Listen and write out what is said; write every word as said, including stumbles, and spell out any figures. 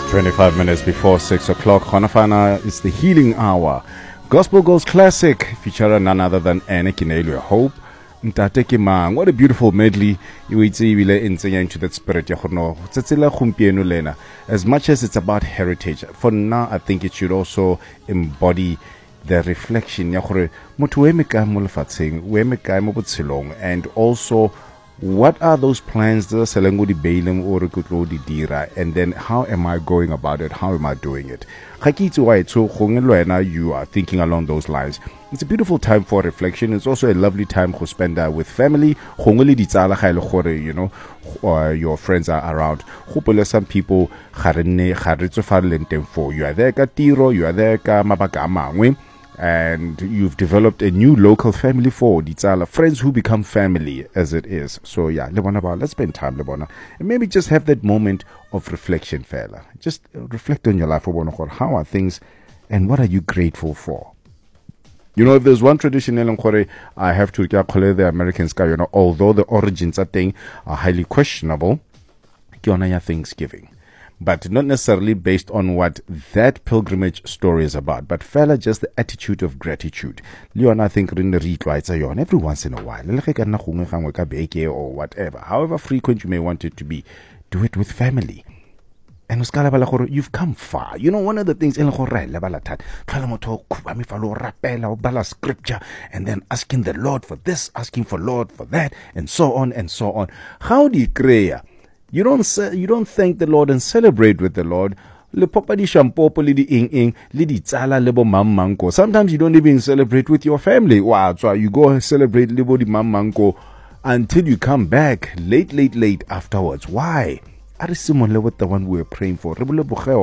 twenty-five minutes before six o'clock. Honafana is the healing hour. Gospel Goes Classic, featuring none other than Anne Kinelu Hope. Ntate ke mang. What a beautiful medley. You itse ibile insenya into that spirit ya gono. Tsatsela gompieno lena. As much as it's about heritage, for now I think it should also embody the reflection ya gore motho we me ka mo lefatsheng, we me ka mo botshelong, and also what are those plans that selengo di bailem or kutlo di dira, and then how am I going about it? How am I doing it? Ga ke itse why so gongwe lwena you are thinking along those lines. It's a beautiful time for reflection. It's also a lovely time to spend uh, with family. Gongwe le ditsala ga ile gore, you know, uh, your friends are around. Gopole some people ga re ne ga re tsofareleng teng for you are there ka tiro, you are there ka mabaka a mangwe, and you've developed a new local family for ditsala, friends who become family as it is. So yeah, lebona ba, let's spend time lebona, and maybe just have that moment of reflection, fella. Just reflect on your life. How are things, and what are you grateful for? You know, if there's one tradition I have to call the Americans, you know, although the origins I think are highly questionable, Thanksgiving. But not necessarily based on what that pilgrimage story is about, but fella, just the attitude of gratitude. Leon, I think, every once in a while, or whatever, however frequent you may want it to be, do it with family. And you've come far. You know, one of the things scripture, and then asking the Lord for this, asking for Lord for that, and so on and so on. How do you pray? You don't say, you don't thank the Lord and celebrate with the Lord. Sometimes you don't even celebrate with your family. Wow, so you go celebrate until you come back late, late, late afterwards. Why? Are similar with the one we were praying for.